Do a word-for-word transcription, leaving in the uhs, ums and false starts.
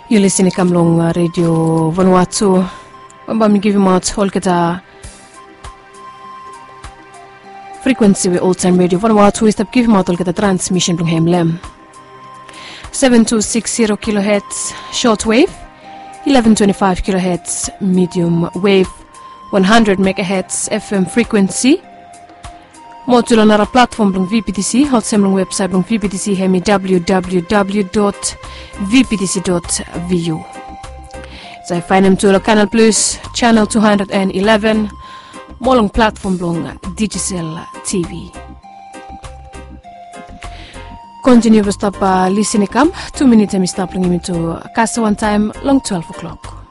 You're listening to Kamlong Radio Vanuatu. I'm give you out Holkata frequency with old time radio Vanuatu is to give out Holkata transmission from Hemlem. seven two six zero kilohertz shortwave, eleven twenty-five kilohertz medium wave, one hundred megahertz F M frequency. Modular nara platform from V P T C, hot semlong website from V P T C hemi w w w dot v p t c dot v u. So I find them to Canal Plus, channel two hundred eleven, molong platform long Digicel T V. Continue to stop uh, listening come, two minutes and we stop bringing me to cast one time, long twelve o'clock.